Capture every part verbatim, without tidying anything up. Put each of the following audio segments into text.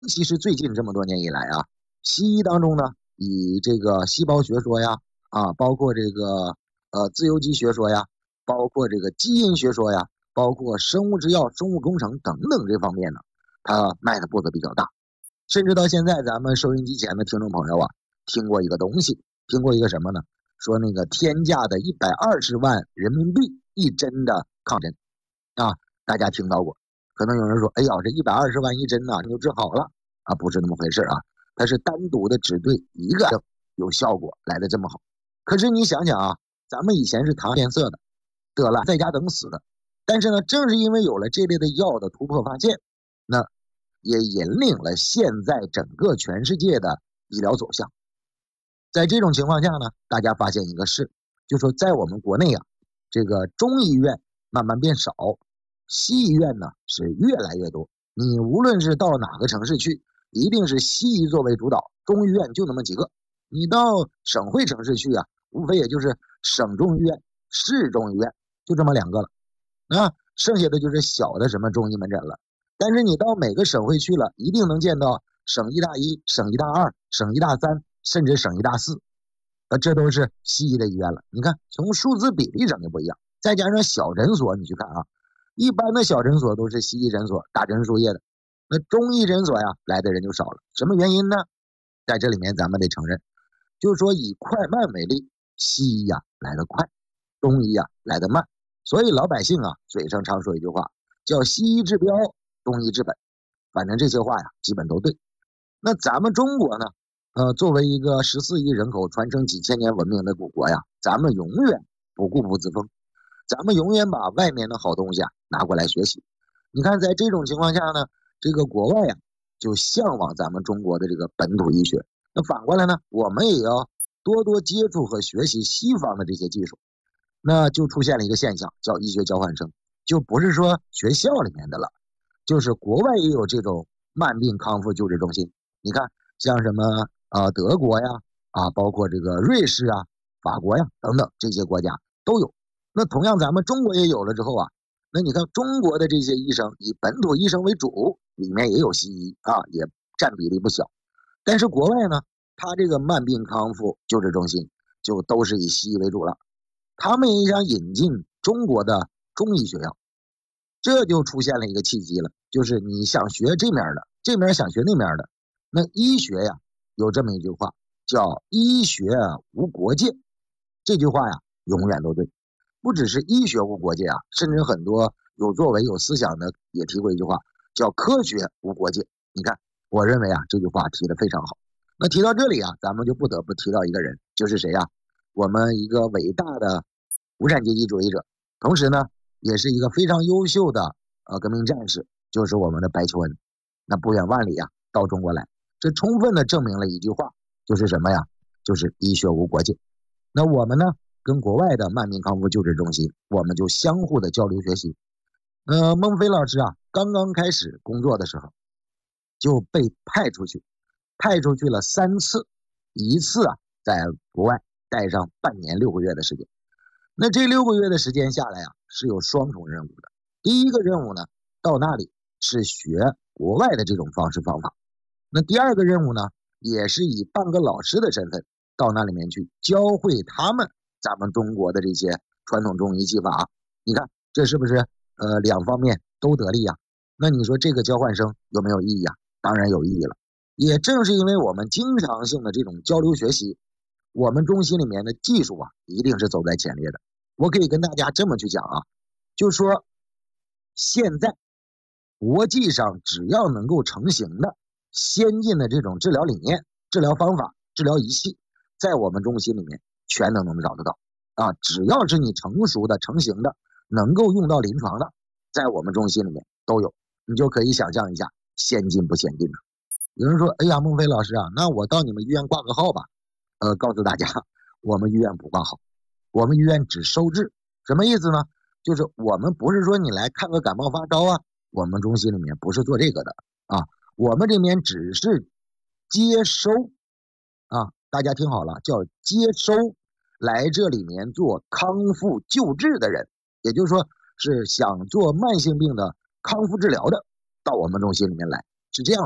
其实最近这么多年以来啊，西医当中呢，以这个细胞学说呀，啊，包括这个呃自由基学说呀，包括这个基因学说呀，包括生物制药、生物工程等等这方面呢，它迈的步子比较大。甚至到现在，咱们收音机前的听众朋友啊，听过一个东西，听过一个什么呢？说那个天价的一百二十万人民币一针的抗针啊，大家听到过。可能有人说，哎呀，这一百二十万一针呐、啊，你就治好了啊？不是那么回事啊，它是单独的只对一个针有效果来的这么好。可是你想想啊，咱们以前是糖变色的，得了在家等死的，但是呢，正是因为有了这类的药的突破发现，那也引领了现在整个全世界的医疗走向。在这种情况下呢，大家发现一个事，就说在我们国内啊，这个中医院慢慢变少，西医院呢是越来越多。你无论是到哪个城市去，一定是西医作为主导，中医院就那么几个。你到省会城市去啊，无非也就是省中医院、市中医院，就这么两个了。啊，剩下的就是小的什么中医门诊了。但是你到每个省会去了，一定能见到省医大一、省医大二、省医大三，甚至省医大四。呃，这都是西医的医院了。你看，从数字比例上就不一样。再加上小诊所，你去看啊，一般的小诊所都是西医诊所，打针输液的。那中医诊所呀，来的人就少了。什么原因呢？在这里面咱们得承认，就是说以快慢为例，西医呀来得快，中医呀来得慢。所以老百姓啊，嘴上常说一句话，叫西医治标，中医治本。反正这些话呀，基本都对。那咱们中国呢，呃，作为一个十四亿人口、传承几千年文明的古国呀，咱们永远不固步自封，咱们永远把外面的好东西啊拿过来学习。你看，在这种情况下呢，这个国外呀就向往咱们中国的这个本土医学。那反过来呢，我们也要多多接触和学习西方的这些技术。那就出现了一个现象，叫医学交换生，就不是说学校里面的了，就是国外也有这种慢病康复救治中心。你看，像什么呃德国呀，啊，包括这个瑞士啊、法国呀等等这些国家都有。那同样咱们中国也有了之后啊，那你看中国的这些医生以本土医生为主，里面也有西医啊，也占比例不小。但是国外呢，他这个慢病康复救治中心就都是以西医为主了。他们也想引进中国的中医学校，这就出现了一个契机了，就是你想学这面的，这面想学那面的。那医学呀，有这么一句话，叫医学无国界。这句话呀，永远都对。不只是医学无国界啊，甚至很多有作为、有思想的也提过一句话，叫科学无国界。你看，我认为啊，这句话提得非常好。那提到这里啊，咱们就不得不提到一个人，就是谁呀？我们一个伟大的无产阶级主义者，同时呢，也是一个非常优秀的呃革命战士，就是我们的白求恩。那不远万里啊，到中国来，这充分的证明了一句话，就是什么呀？就是医学无国界。那我们呢，跟国外的慢病康复救治中心，我们就相互的交流学习。呃，孟非老师啊，刚刚开始工作的时候，就被派出去，派出去了三次，一次啊，在国外待上半年六个月的时间。那这六个月的时间下来啊，是有双重任务的。第一个任务呢，到那里是学国外的这种方式方法。那第二个任务呢，也是以半个老师的身份到那里面去教会他们咱们中国的这些传统中医技法。你看这是不是呃两方面都得利呀？那你说这个交换生有没有意义啊？当然有意义了。也正是因为我们经常性的这种交流学习，我们中心里面的技术啊，一定是走在前列的。我可以跟大家这么去讲啊，就是说现在国际上只要能够成型的先进的这种治疗理念、治疗方法、治疗仪器，在我们中心里面全都能找得到啊！只要是你成熟的、成型的，能够用到临床的，在我们中心里面都有。你就可以想象一下先进不先进了。有人说：“哎呀，孟非老师啊，那我到你们医院挂个号吧。”呃，告诉大家，我们医院不挂号，我们医院只收治。什么意思呢？就是我们不是说你来看个感冒发烧啊，我们中心里面不是做这个的啊，我们这边只是接收啊，大家听好了，叫接收来这里面做康复救治的人，也就是说是想做慢性病的康复治疗的，到我们中心里面来，是这样的。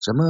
什么